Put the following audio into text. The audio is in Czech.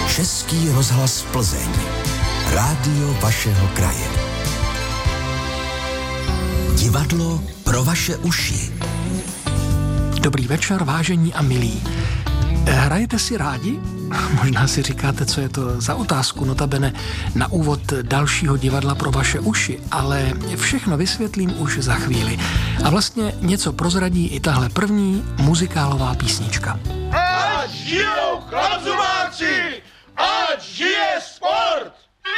Český rozhlas Plzeň. Rádio vašeho kraje. Divadlo pro vaše uši. Dobrý večer, vážení a milí. Hrajete si rádi? Možná si říkáte, co je to za otázku, notabene na úvod dalšího divadla pro vaše uši, ale všechno vysvětlím už za chvíli. A vlastně něco prozradí i tahle první muzikálová písnička. Ať žijou chlapzumáci! Ať žije sport!